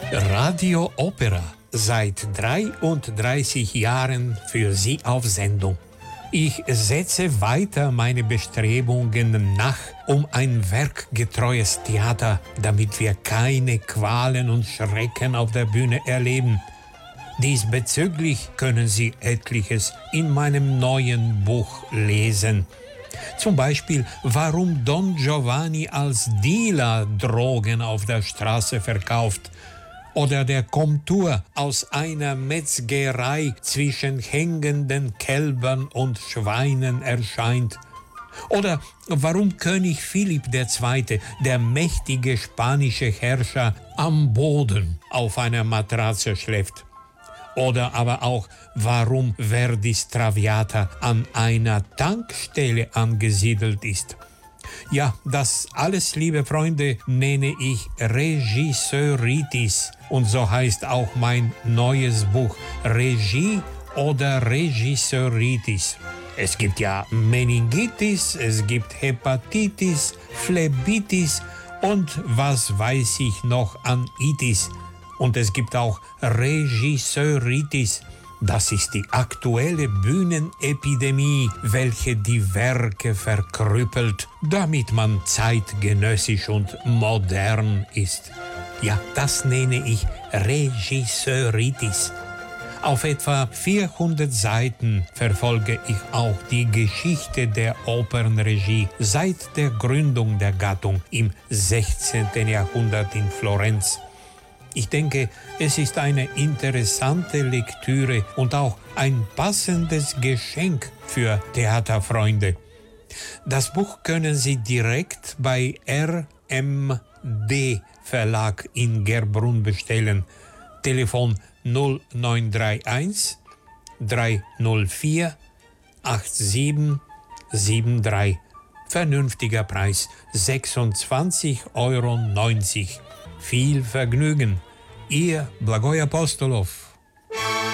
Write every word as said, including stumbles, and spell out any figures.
Radio Opera, seit dreiunddreißig Jahren für Sie auf Sendung. Ich setze weiter meine Bestrebungen nach, um ein werkgetreues Theater, damit wir keine Qualen und Schrecken auf der Bühne erleben. Diesbezüglich können Sie etliches in meinem neuen Buch lesen. Zum Beispiel, warum Don Giovanni als Dealer Drogen auf der Straße verkauft oder der Komtur aus einer Metzgerei zwischen hängenden Kälbern und Schweinen erscheint. Oder warum König Philipp der Zweite., der mächtige spanische Herrscher, am Boden auf einer Matratze schläft. Oder aber auch, warum Verdis Traviata an einer Tankstelle angesiedelt ist. Ja, das alles, liebe Freunde, nenne ich Regisseuritis. Und so heißt auch mein neues Buch, Regie oder Regisseuritis. Es gibt ja Meningitis, es gibt Hepatitis, Phlebitis und was weiß ich noch an Itis. Und es gibt auch Regisseuritis. Das ist die aktuelle Bühnenepidemie, welche die Werke verkrüppelt, damit man zeitgenössisch und modern ist. Ja, das nenne ich Regisseuritis. Auf etwa vierhundert Seiten verfolge ich auch die Geschichte der Opernregie seit der Gründung der Gattung im sechzehnten. Jahrhundert in Florenz. Ich denke, es ist eine interessante Lektüre und auch ein passendes Geschenk für Theaterfreunde. Das Buch können Sie direkt bei R M D Verlag in Gerbrunn bestellen. Telefon null neun drei eins drei null vier acht sieben sieben drei. Vernünftiger Preis sechsundzwanzig Euro neunzig. Viel Vergnügen. Ihr Blagoj Apostolov.